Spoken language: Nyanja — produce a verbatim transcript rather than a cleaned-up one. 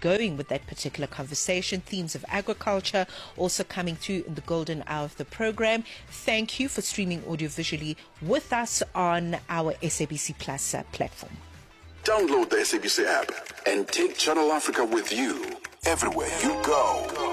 going with that particular conversation. Themes of agriculture also coming through in the golden hour of the program. Thank you for streaming audiovisually with us on our S A B C Plus uh, platform. Download the S A B C app and take Channel Africa with you everywhere you go.